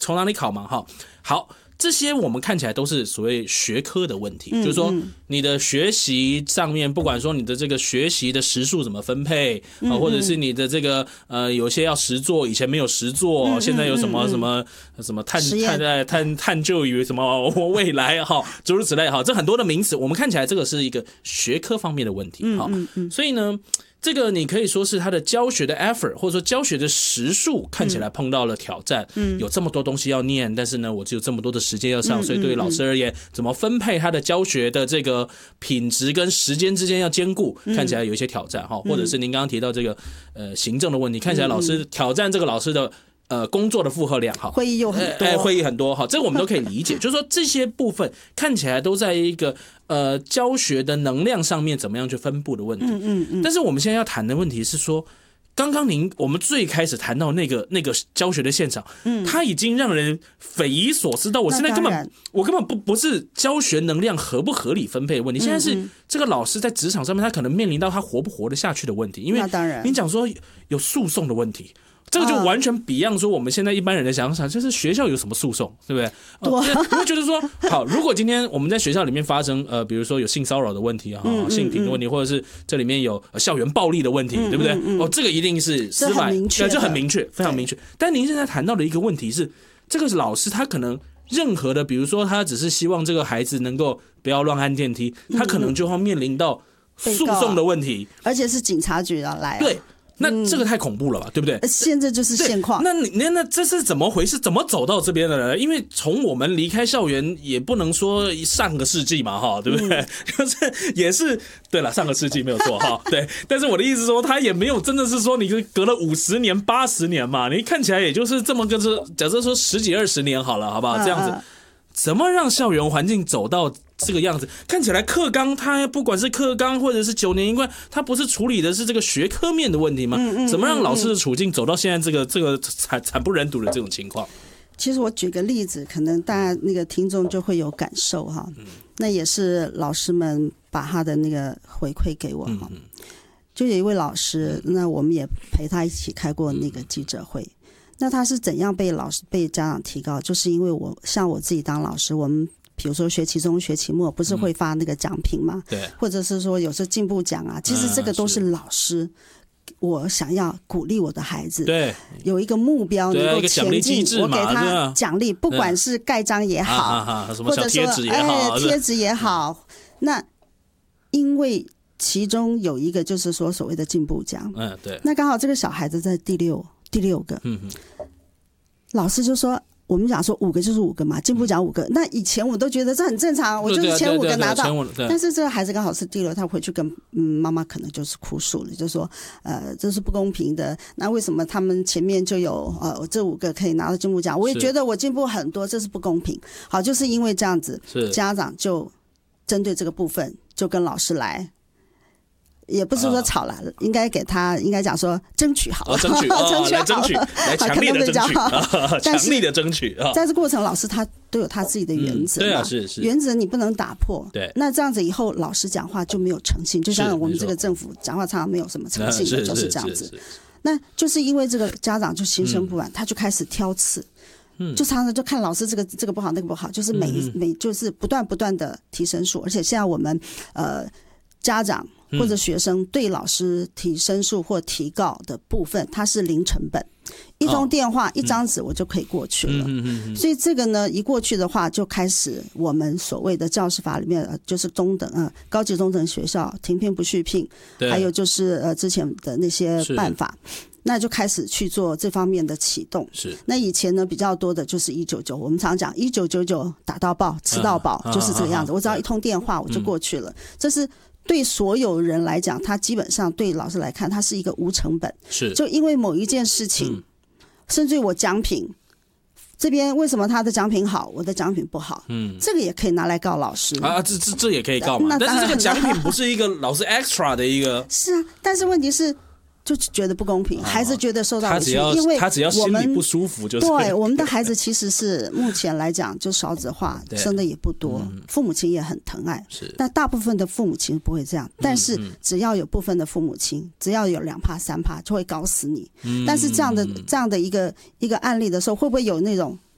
从哪里考嘛？好，这些我们看起来都是所谓学科的问题，就是说你的学习上面，不管说你的这个学习的时数怎么分配，或者是你的这个有些要实作，以前没有实作，现在有什么探究于什么未来诸如此类这很多的名词，我们看起来这个是一个学科方面的问题所以呢。这个你可以说是他的教学的 effort， 或者说教学的时数看起来碰到了挑战，有这么多东西要念，但是呢，我只有这么多的时间要上，所以对于老师而言，怎么分配他的教学的这个品质跟时间之间要兼顾，看起来有一些挑战或者是您刚刚提到这个行政的问题，看起来老师挑战这个老师的。工作的负荷量会议又很多， 会议很多这个我们都可以理解，就是说这些部分看起来都在一个教学的能量上面怎么样去分布的问题。但是我们现在要谈的问题是说，刚刚我们最开始谈到那个教学的现场，它已经让人匪夷所思到我现在根本不是教学能量合不合理分配的问题，现在是这个老师在职场上面他可能面临到他活不活得下去的问题，因为你讲说有诉讼的问题。这个就完全beyond说我们现在一般人的想法，就是学校有什么诉讼，对不对？你会觉得说，好，如果今天我们在学校里面发生比如说有性骚扰的问题性平的问题，或者是这里面有校园暴力的问题，对不对？这个一定是司法，就很明确，非常明确。但您现在谈到的一个问题是，这个老师他可能任何的，比如说他只是希望这个孩子能够不要乱按电梯，他可能就会面临到诉讼的问题， 而且是警察局要来。 对。那这个太恐怖了吧，对不对？ 现在就是现况。 那这是怎么回事？怎么走到这边的呢？因为从我们离开校园，也不能说上个世纪嘛，对不对？就是也是对了，上个世纪没有错对。但是我的意思说，他也没有真的是说你隔了50年、80年嘛，你看起来也就是这么个假设说10几20年好了，好不好？这样子。怎么让校园环境走到这个样子？看起来课纲，它不管是课纲或者是9年一贯，它不是处理的是这个学科面的问题吗？怎么让老师的处境走到现在这个惨不忍睹的这种情况？ 其实我举个例子，可能大家那个听众就会有感受哈。那也是老师们把他的那个回馈给我哈。就有一位老师，那我们也陪他一起开过那个记者会。那他是怎样被家长提高？就是因为像我自己当老师，我们比如说学期中、学期末不是会发那个奖品吗？ 对， 或者是说有时候进步奖啊，其实这个都是老师。我想要鼓励我的孩子， 对， 有一个目标能够前进，我给他奖励，不管是盖章也好，或者说贴纸也好，那因为其中有一个就是说所谓的进步奖， 对， 那刚好这个小孩子在第六个，老师就说我们讲说5个就是5个嘛，进步奖5个。那以前我都觉得这很正常，我就是前5个拿到。但是这个孩子刚好是第6，他回去跟妈妈可能就是哭诉了，就说这是不公平的。那为什么他们前面就有这5个可以拿到进步奖？我也觉得我进步很多，这是不公平。好，就是因为这样子，家长就针对这个部分就跟老师来。也不是说吵了，应该讲说争取好了， 争取，来强力的争取，强力的争取。 在这过程，老师他都有他自己的原则， 对啊，是原则你不能打破。 对， 那这样子以后老师讲话就没有诚信，就像我们这个政府讲话常常没有什么诚信的，就是这样子。那就是因为这个家长就心生不满，他就开始挑刺。就常常就看老师这个不好那个不好，就是每就是不断的提申诉，而且现在我们家长或者学生对老师提申诉或提告的部分，它是零成本，一通电话一张纸我就可以过去了。所以这个呢一过去的话，就开始我们所谓的教师法里面就是高级中等学校停聘不续聘，还有就是之前的那些办法，那就开始去做这方面的启动。 是。 那以前呢比较多的就是199，我们常讲1999打到爆吃到饱，就是这个样子。我只要一通电话我就过去了，这是对所有人来讲，他基本上对老师来看，他是一个无成本。 是。 就因为某一件事情，甚至于我奖品这边为什么他的奖品好，我的奖品不好？这个也可以拿来告老师啊，这也可以告嘛。但是这个奖品不是一个老师 extra 的一个。 是啊，但是问题是。就觉得不公平，孩子觉得受到委屈，因为他只要心里不舒服就是。 对，我们的孩子其实是目前来讲就少子化，生的也不多，父母亲也很疼爱，但大部分的父母亲不会这样。但是只要有部分的父母亲，只要有2%、3%就会搞死你。但是这样的一个案例的时候，会不会有那种